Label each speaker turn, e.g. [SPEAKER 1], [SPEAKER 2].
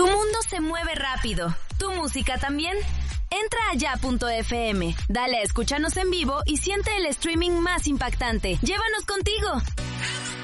[SPEAKER 1] Tu mundo se mueve rápido. ¿Tu música también? Entra a ya.fm, dale a escúchanos en vivo y siente el streaming más impactante. ¡Llévanos contigo!